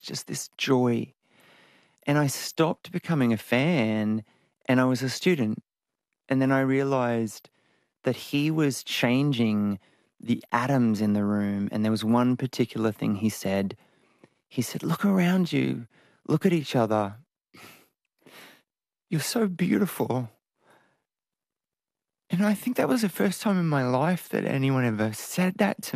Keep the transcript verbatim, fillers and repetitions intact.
just this joy. And I stopped becoming a fan, and I was a student. And then I realized that he was changing the atoms in the room. And there was one particular thing he said. He said, look around you. Look at each other. You're so beautiful. And I think that was the first time in my life that anyone ever said that to